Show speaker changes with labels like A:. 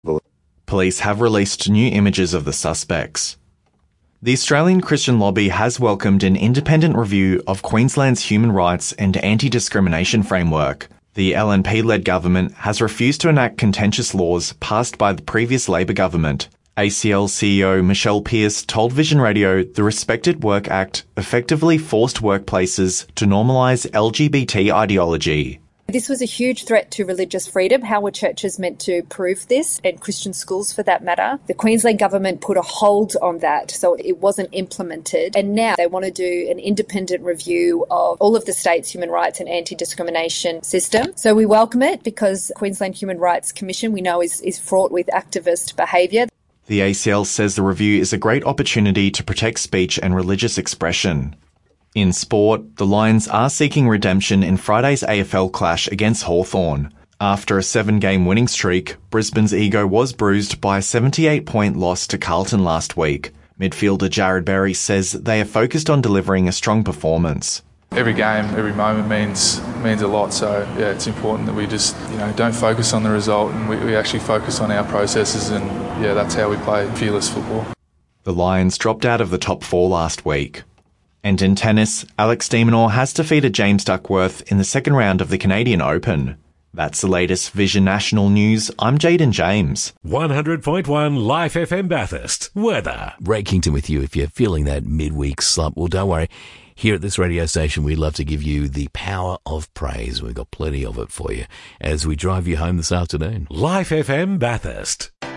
A: Police have released new images of the suspects. The Australian Christian Lobby has welcomed an independent review of Queensland's human rights and anti-discrimination framework. The LNP-led government has refused to enact contentious laws passed by the previous Labor government. ACL CEO Michelle Pearce told Vision Radio the Respected Work Act effectively forced workplaces to normalise LGBT ideology.
B: This was a huge threat to religious freedom. How were churches meant to prove this, and Christian schools for that matter? The Queensland government put a hold on that, so it wasn't implemented. And now they want to do an independent review of all of the state's human rights and anti-discrimination system. So we welcome it because Queensland Human Rights Commission, we know, is fraught with activist behaviour.
A: The ACL says the review is a great opportunity to protect speech and religious expression. In sport, the Lions are seeking redemption in Friday's AFL clash against Hawthorn. After a 7-game winning streak, Brisbane's ego was bruised by a 78-point loss to Carlton last week. Midfielder Jared Berry says they are focused on delivering a strong performance.
C: Every game, every moment means a lot. So yeah, it's important that we just don't focus on the result and we actually focus on our processes, and yeah, that's how we play fearless football.
A: The Lions dropped out of the top 4 last week. And in tennis, Alex de Minaur has defeated James Duckworth in the second round of the Canadian Open. That's the latest Vision National News. I'm Jaden James.
D: 100.1 Life FM Bathurst. Weather.
E: Ray Kington with you if you're feeling that midweek slump. Well, don't worry. Here at this radio station, we'd love to give you the power of praise. We've got plenty of it for you as we drive you home this afternoon.
D: Life FM Bathurst.